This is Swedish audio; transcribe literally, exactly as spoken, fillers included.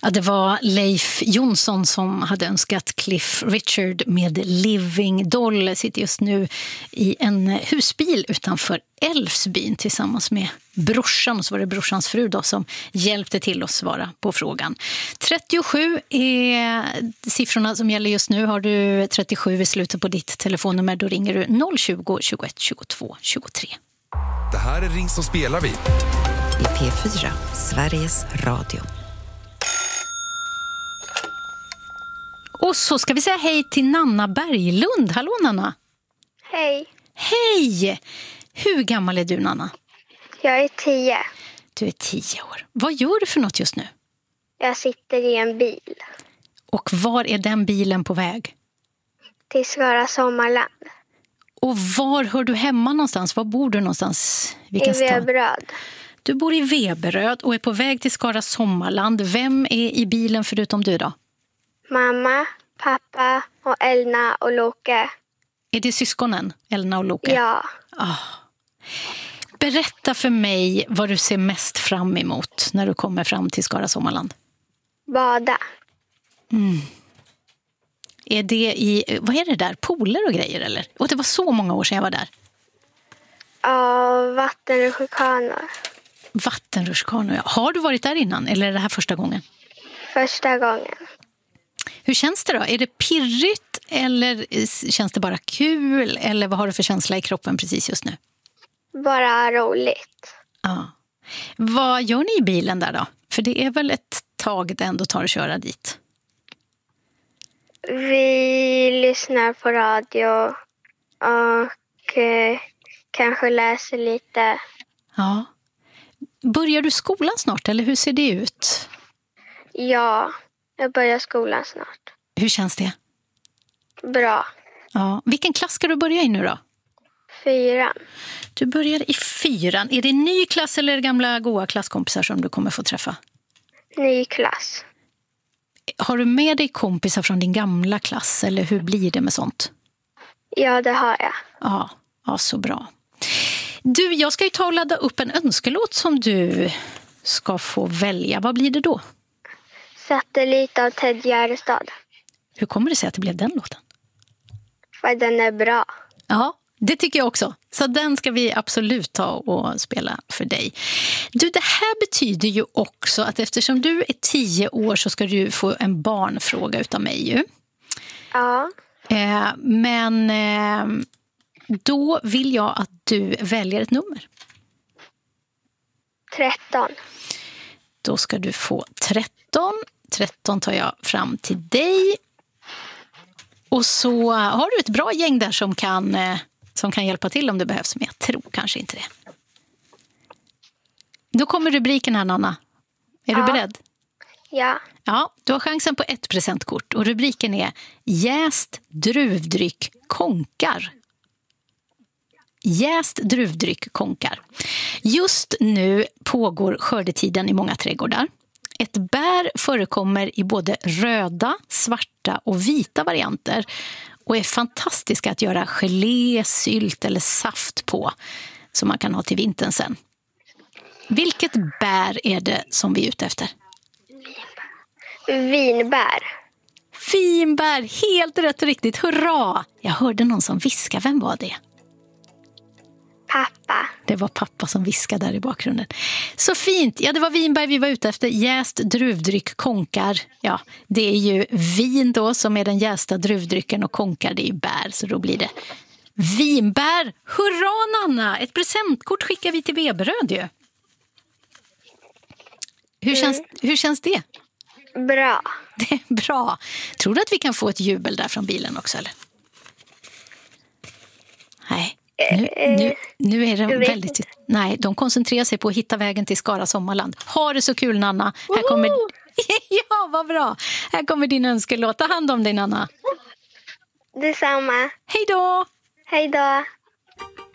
Ja, det var Leif Jonsson som hade önskat Cliff Richard med Living Doll. Sitter just nu i en husbil utanför Älvsbyn tillsammans med brorsan. Och så var det brorsans fru då som hjälpte till att svara på frågan. trettiosju är siffrorna som gäller just nu. Har du trettiosju i slutet på ditt telefonnummer, då ringer du noll tjugo, tjugoett, tjugotvå, tjugotre. Det här är Ring som spelar vi. I P fyra, Sveriges Radio. Och så ska vi säga hej till Nanna Berglund. Hallå Nanna. Hej. Hej! Hur gammal är du, Nanna? Jag är tio. Du är tio år. Vad gör du för något just nu? Jag sitter i en bil. Och var är den bilen på väg? Till Skara Sommarland. Och var hör du hemma någonstans? Var bor du någonstans? Vilken I stad? Veberöd. Du bor i Veberöd och är på väg till Skara Sommarland. Vem är i bilen förutom du då? Mamma, pappa och Elna och Loke. Är det syskonen, Elna och Loke? Ja. Oh. Berätta för mig vad du ser mest fram emot när du kommer fram till Skara Sommarland. Bada. Mm. Är det i, vad är det där? Pooler och grejer eller? Och det var så många år sedan jag var där. Ja, vattenrutschkanor. Vattenrutschkanor, ja. Har du varit där innan eller är det här första gången? Första gången. Hur känns det då? Är det pirrigt eller känns det bara kul? Eller vad har du för känsla i kroppen precis just nu? Bara roligt. Ja. Vad gör ni i bilen där då? För det är väl ett tag det ändå tar att köra dit. Vi lyssnar på radio och eh, kanske läser lite. Ja. Börjar du skolan snart eller hur ser det ut? Ja, jag börjar skolan snart. Hur känns det? Bra. Ja. Vilken klass ska du börja i nu då? Fyran. Du börjar i fyran. Är det en ny klass eller gamla goa klasskompisar som du kommer få träffa? Ny klass. Har du med dig kompisar från din gamla klass eller hur blir det med sånt? Ja, det har jag. Ja, ja så bra. Du, jag ska ju ta och ladda upp en önskelåt som du ska få välja. Vad blir det då? Satellit av Ted Gärdestad. Hur kommer det sig att det blev den låten? För den är bra. Ja, det tycker jag också. Så den ska vi absolut ta och spela för dig. Du, det här betyder ju också att eftersom du är tio år så ska du få en barnfråga utav mig ju. Ja. Eh, men eh, då vill jag att du väljer ett nummer. tretton. Då ska du få tretton. tretton tar jag fram till dig. Och så har du ett bra gäng där som kan, eh, som kan hjälpa till om det behövs. Men jag tror kanske inte det. Då kommer rubriken här, Nanna. Är Ja. du beredd? Ja. Ja, du har chansen på ett presentkort. Och rubriken är Jäst druvdryck konkar. Jäst druvdryck konkar. Just nu pågår skördetiden i många trädgårdar. Ett bär förekommer i både röda, svarta och vita varianter och är fantastiska att göra gelé, sylt eller saft på som man kan ha till vintern sen. Vilket bär är det som vi är ute efter? Vinbär. Vinbär, helt rätt och riktigt, hurra! Jag hörde någon som viskade, vem var det? Pappa. Det var pappa som viskade där i bakgrunden. Så fint, ja det var vinbär vi var ute efter, jäst druvdryck konkar. Ja, det är ju vin då som är den jästa druvdrycken och konkar det är ju bär så då blir det vinbär. Hurra Nanna, ett presentkort skickar vi till Veberöd ju. Hur, mm. känns, hur känns det? Bra. Det är bra. Tror du att vi kan få ett jubel där från bilen också eller? Nej. Nu, nu, nu är det väldigt... Nej, de koncentrerar sig på att hitta vägen till Skara Sommarland. Ha det så kul, Nanna. Här kommer... Ja, vad bra. Här kommer din önskelåt. Ta hand om dig, Nanna. Detsamma. Hej då! Hej då.